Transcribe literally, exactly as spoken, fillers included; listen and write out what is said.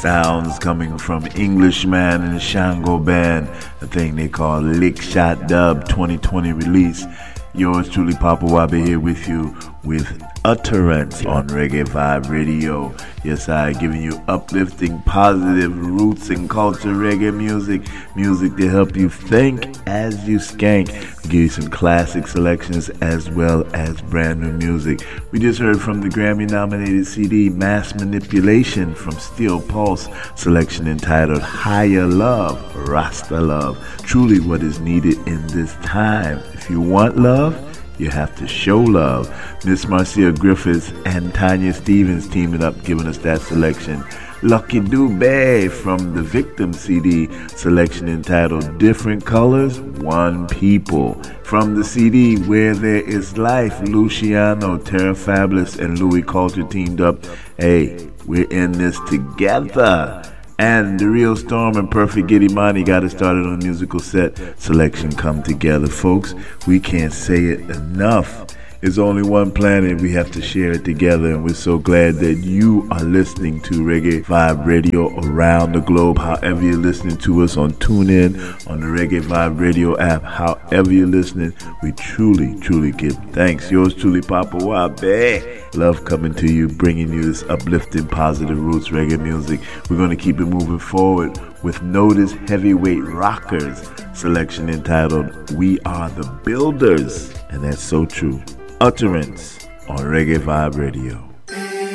sounds coming from Englishman and the Shango Band, a thing they call Lick Shot Dub twenty twenty release. Yours truly, Papa Wabe, here with you with Utterance on Reggae Vibe Radio. Yes, I giving you uplifting, positive roots and culture reggae music, music to help you think as you skank. We give you some classic selections as well as brand new music. We just heard from the Grammy-nominated C D Mass Manipulation from Steel Pulse, selection entitled Higher Love, Rasta Love. Truly what is needed in this time. If you want love, you have to show love. Miss Marcia Griffiths and Tanya Stevens teaming up, giving us that selection. Lucky Dube from the Victim C D, selection entitled Different Colors, One People. From the C D Where There Is Life, Luciano, Terra Fabulous, and Louis Culture teamed up. Hey, we're in this together. And The Real Storm and Perfect Giddy Money got it started on a musical set. Selection come together, folks. We can't say it enough. It's only one planet. We have to share it together. And we're so glad that you are listening to Reggae Vibe Radio around the globe. However you're listening to us on TuneIn, on the Reggae Vibe Radio app, however you're listening, we truly, truly give thanks. Yours truly, Papa Wabe. Love coming to you, bringing you this uplifting, positive roots reggae music. We're going to keep it moving forward with Notice Heavyweight Rockers, selection entitled We Are the Builders. And that's so true. Utterance on Reggae Vibe Radio.